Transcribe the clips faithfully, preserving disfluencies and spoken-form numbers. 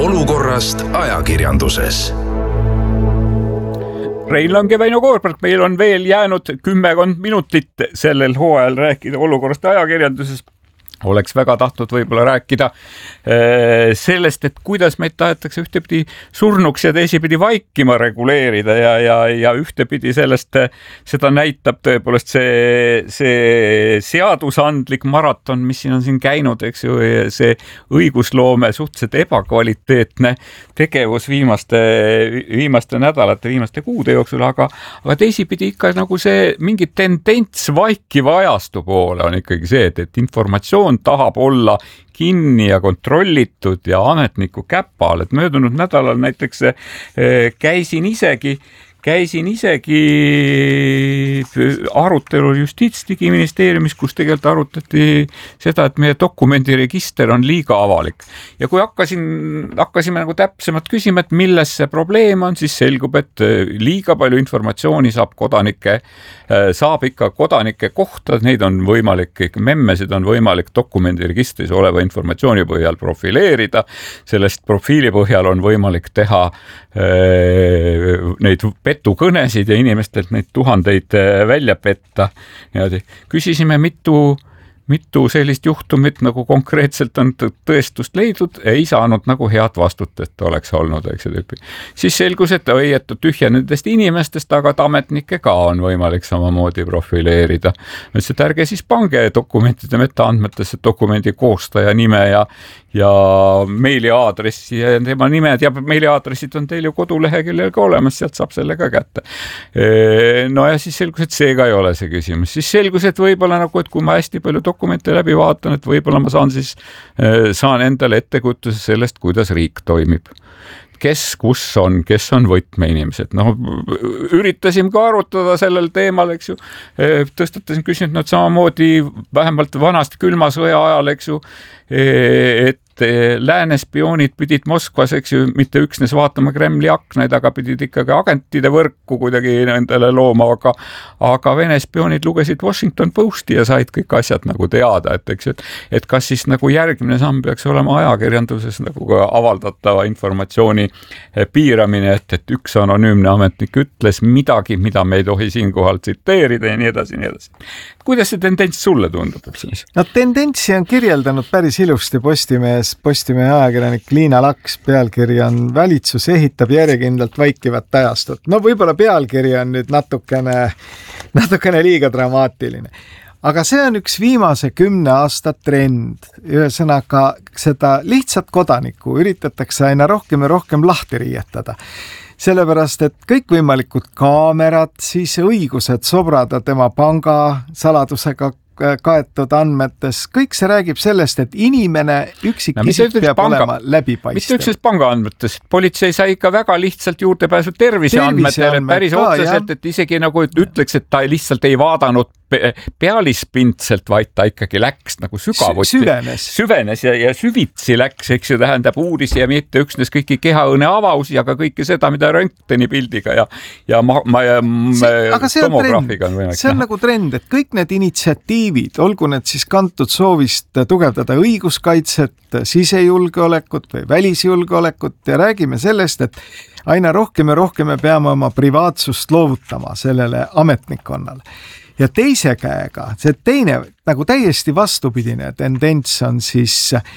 olukorrast ajakirjanduses. Rein Lang ja Väino Koorberg, meil on veel jäänud kümmekond minutit sellel hooajal rääkida olukorrast ajakirjanduses. Oleks väga tahtnud võib-olla rääkida sellest, et kuidas meid tahetakse ühtepidi surnuks ja teisipidi vaikima reguleerida ja, ja, ja ühtepidi sellest, seda näitab tõepoolest see, see seadusandlik maraton, mis siin on siin käinud, eks ju, see õigusloome suhteliselt ebakvaliteetne tegevus viimaste, viimaste nädalate, viimaste kuude jooksul, aga, aga teisipidi ikka nagu see mingi tendents vaikiva ajastu poole on ikkagi see, et, et informatsioon tahab olla kinni ja kontrollitud ja ametniku käpal, et möödunud nädalal näiteks käisin isegi Käisin isegi arutelul Justiits-Digiministeeriumis, kus tegelikult arutati seda, et meie dokumendiregister on liiga avalik. Ja kui hakkasin, hakkasime nagu täpsemalt küsima, et milles see probleem on, siis selgub, et liiga palju informatsiooni saab kodanike, saab ikka kodanike kohta, neid on võimalik, memmesid on võimalik dokumendiregistris oleva informatsiooni põhjal profileerida. Sellest profiili põhjal on võimalik teha neid petukõnesid ja inimestelt neid tuhandeid välja petta. Küsisime mitu, mitu sellist juhtumit nagu konkreetselt on tõestust leidnud, ei saanud nagu head vastut, et oleks olnud, eks tüüpi. Siis selgus, et oi, et tühja nendest inimestest, aga ametnikke ka on võimalik samamoodi profileerida. Mõtles, et ärge siis pange dokumentide metaandmetesse dokumendi koostaja nime ja ja meiliaadressi ja tema nimed ja meiliaadressid on teil ju koduleheküljel ka olemas, sealt saab selle ka kätte. No ja siis selgus, et see ka ei ole see küsimus. Siis selgus, et võib-olla nagu, et kui ma hästi palju dokumente läbi vaatan, et võib-olla ma saan siis, saan endale ettekujutuse sellest, kuidas riik toimib. Kes, kus on, kes on võtmeinimesed. No, üritasin ka arutada sellel teemal, eks ju. Tõstatasin küsinud, no, samamoodi vähemalt vanast külma sõja ajal, eks ju, et lääne spioonid pidid Moskvas, eks ju, mitte üksnes vaatama Kremli aknaid, aga pidid ikkagi agentide võrku kuidagi nendele looma, aga, aga Vene spioonid lugesid Washington Posti ja said kõik asjad nagu teada, et, eks, et, et kas siis nagu järgmine samm peaks olema ajakirjanduses nagu ka avaldatava informatsiooni piiramine, et, et üks anonüümne ametnik ütles midagi, mida me ei tohi siinkohal tsiteerida ja nii edasi, nii edasi. Kuidas see tendents sulle tundub? No tendentsi on kirjeldanud päris ilusti Postimees, Postimehe ajakirjanik Liina Laks, pealkiri on Valitsus ehitab järjekindlalt vaikivat ajastut. No võib-olla pealkiri on nüüd natukene, natukene liiga dramaatiline. Aga see on üks viimase kümne aasta trend. Ühesõnaga seda lihtsat kodanikku üritatakse aina rohkem ja rohkem lahti riietada. Sellepärast, et kõikvõimalikud kaamerad, siis õigused sobrada tema panga saladusega kaetud andmetes, kõik see räägib sellest, et inimene üksik no, isik peab panga, olema läbipaistev. Mitte üksnes panga andmetes, politsei sai ikka väga lihtsalt juurdepääsu tervise andmetele, päris otseselt, et isegi nagu ütleks, et ta lihtsalt ei vaadanud pealispindselt, vaid ta ikkagi läks nagu sügavuti. Süvenes. Süvenes ja, ja süvitsi läks, eks ju, tähendab uudis ja mitte üksnes kõiki kehaõne avausi, aga kõike seda, mida röntgeni pildiga ja, ja, ma, ma, ja see, tomograafiga on võimalik. See on nagu trend, et kõik need initsiatiivid, olgu need siis kantud soovist tugevdada õiguskaitset, sisejulgeolekut või välisjulgeolekut ja räägime sellest, et aina rohkem ja rohkem me peame oma privaatsust loovutama sellele ametnikkonnale. Ja teise käega, see teine nagu täiesti vastupidine tendents on siis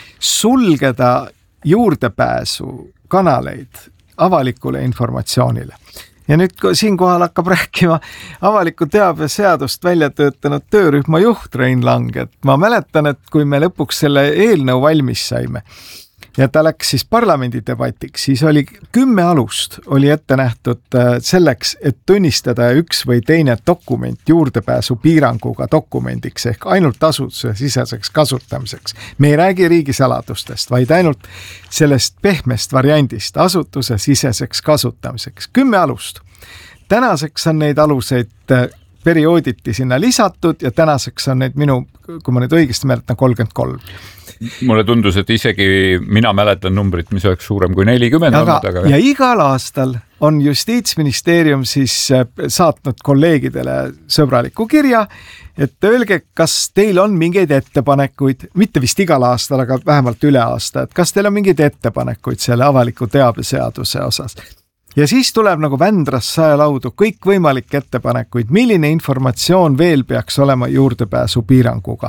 sulgeda juurdepääsu kanaleid avalikule informatsioonile. Ja nüüd siinkohal hakkab rääkima avaliku teabe seadust välja töötanud töörühma juht Rein Lang, et ma mäletan, et kui me lõpuks selle eelnõu valmis saime ja ta läks siis parlamendi debatiks, siis oli kümme alust oli ette nähtud selleks, et tunnistada üks või teine dokument juurdepääsu piiranguga dokumendiks ehk ainult asutuse siseseks kasutamiseks. Me ei räägi riigisaladustest, vaid ainult sellest pehmest variandist asutuse siseseks kasutamiseks. Kümme alust. Tänaseks on neid aluseid periooditi sinna lisatud ja tänaseks on neid minu kui ma nüüd õigesti mäletan, kolmkümmend kolm. Mulle tundus, et isegi mina mäletan numbrit, mis oleks suurem kui nelikümmend aga, olnud, aga... ja igal aastal on Justiitsministeerium siis saatnud kolleegidele sõbraliku kirja, et öelge, kas teil on mingeid ettepanekuid, mitte vist igal aastal, aga vähemalt üle aasta, et kas teil on mingeid ettepanekuid selle avaliku teabeseaduse osas. Ja siis tuleb nagu Vändrast saelaudu kõik võimalikke ettepanekuid, milline informatsioon veel peaks olema juurdepääsu piiranguga.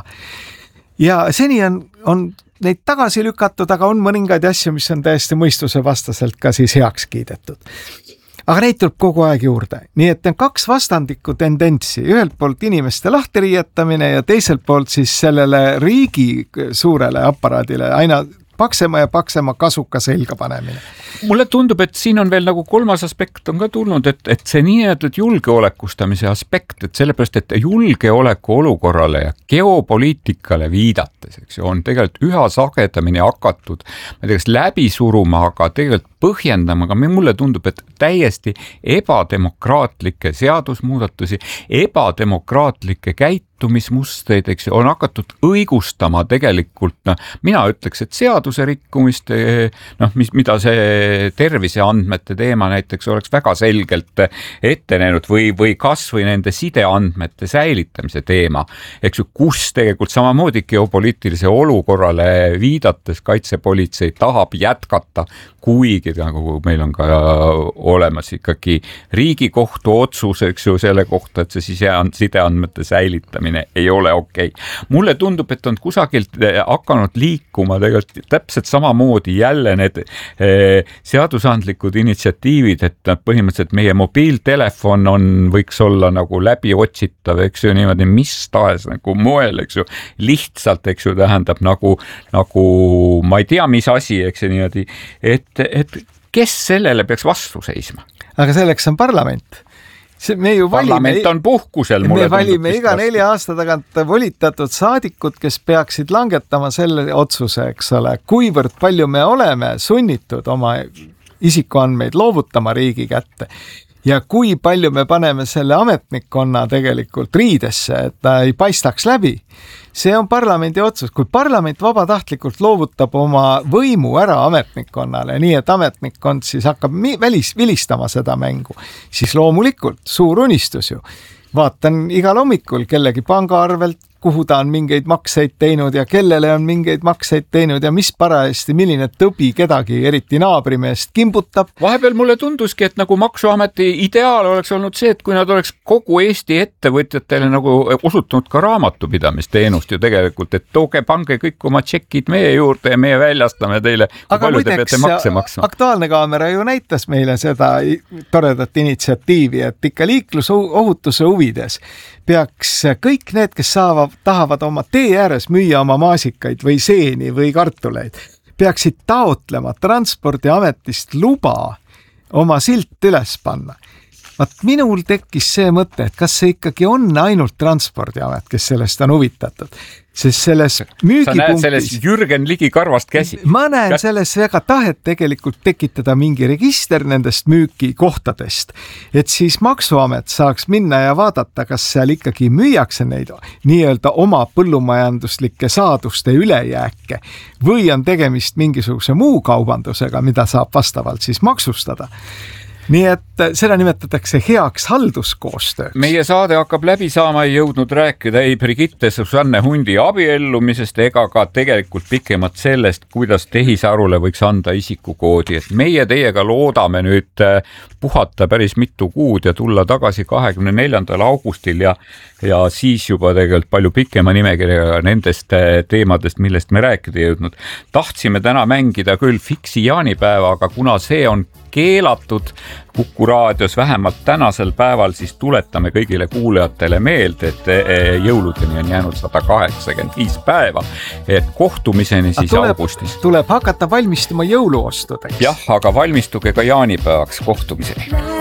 Ja seni on, on neid tagasi lükatud, aga on mõningaid asju, mis on täiesti mõistuse vastaselt ka siis heaks kiidetud. Aga neid tuleb kogu aeg juurde. Nii et on kaks vastandikku tendentsi. Ühelt poolt inimeste lahtirietamine ja teiselt poolt siis sellele riigi suurele aparaadile aina paksema ja paksema kasuka selga panemine. Mulle tundub, et siin on veel nagu kolmas aspekt on ka tulnud, et, et see nii-öelda julgeolekustamise aspekt, et sellepärast, et julgeoleku olukorrale ja geopoliitikale viidates, eks ju, on tegelikult üha sagedamini hakatud, ma tegeks läbi suruma, aga tegelikult põhjendama, aga mulle tundub, et täiesti ebademokraatlikke seadusmuudatusi, ebademokraatlikke käitumismustreid, eks ju, on hakatud õigustama tegelikult, noh, mina ütleks, et seaduse rikkumist, noh, mis, mida see terviseandmete teema näiteks oleks väga selgelt ette näinud või, või kas või nende sideandmete säilitamise teema, eks ju, kus tegelikult samamoodi geopoliitilise olukorrale viidates kaitsepolitsei tahab jätkata, kuigi nagu meil on ka olemas ikkagi Riigikohtu otsus, eks ju, selle kohta, et see sideandmete säilitamine ei ole okei. Okay. Mulle tundub, et on kusagilt hakanud liikuma tegelikult täpselt samamoodi jälle need seadusandlikud initsiatiivid, et põhimõtteliselt meie mobiiltelefon on, võiks olla nagu läbi otsitav, eks ju, niimoodi mis tahes nagu moel, eks ju, lihtsalt, eks ju, tähendab nagu, nagu ma ei tea, mis asi, eks ju, niimoodi, et et kes sellele peaks vastu seisma? Aga selleks on parlament. See, me ju parlament valime, on puhkusel. Me valime iga nelja aasta tagant volitatud saadikud, kes peaksid langetama selle otsuse, eks ole, kuivõrd palju me oleme sunnitud oma isikuandmeid loovutama riigi kätte. Ja kui palju me paneme selle ametnikkonna tegelikult riidesse, et ta ei paistaks läbi. See on parlamendi otsus. Kui parlament vabatahtlikult loovutab oma võimu ära ametnikkonnale, nii et ametnikkond siis hakkab välis, vilistama seda mängu, siis loomulikult suur unistus ju. Vaatan igal hommikul kellegi pangaarvelt, kuhu ta on mingeid makseid teinud ja kellele on mingeid makseid teinud ja mis parajasti, milline tõbi kedagi, eriti naabrimeest kimbutab. Vahepeal mulle tunduski, et nagu Maksuameti ideaal oleks olnud see, et kui nad oleks kogu Eesti ettevõtjatele nagu osutunud ka raamatupidamisteenust ju tegelikult, et tooge, pange kõik oma tšekid meie juurde ja meie väljastame teile, kui aga palju te peate makse maksma. Aktuaalne kaamera ju näitas meile seda toredat initsiatiivi, et ikka liiklusohutuse huvides peaks kõik need, kes saavad, tahavad oma tee ääres müüa oma maasikaid või seeni või kartuleid, peaksid taotlema Transpordiametist luba oma silt üles panna. Vaat minul tekkis see mõte, et kas see ikkagi on ainult Transpordiamet, kes sellest on huvitatud. Sest selles müügipunktis... Sa näed selles Jürgen Ligi karvast käsi. Ma näen selles väga tahet tegelikult tekitada mingi register nendest müügikohtadest, et siis Maksuamet saaks minna ja vaadata, kas seal ikkagi müüakse neid nii-öelda oma põllumajanduslike saaduste ülejääke või on tegemist mingisuguse muu kaubandusega, mida saab vastavalt siis maksustada. Nii et seda nimetatakse heaks halduskoostööks. Meie saade hakkab läbi saama, ei jõudnud rääkida ei Brigitte Susanne Hundi abiellumisest ega ka tegelikult pikemalt sellest, kuidas tehisarule võiks anda isikukoodi. Et meie teiega loodame nüüd puhata päris mitu kuud ja tulla tagasi kahekümne neljandal augustil ja, ja siis juba tegelikult palju pikema nimekirjaga nendest teemadest, millest me rääkida jõudnud. Tahtsime täna mängida küll fiksi jaanipäeva, aga kuna see on keelatud Kuku raadios vähemalt tänasel päeval, siis tuletame kõigile kuulajatele meelde, et jõuludeni on jäänud sada kaheksakümmend viis päeva, et kohtumiseni siis tuleb, augustis. Tuleb hakata valmistuma jõuluostudeks. Jah, aga valmistuge ka jaanipäevaks kohtumiseni.